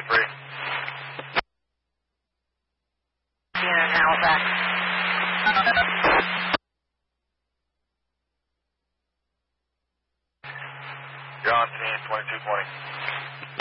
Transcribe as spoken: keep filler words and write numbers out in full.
free. Yeah, now back. You're on scene, twenty-two twenty.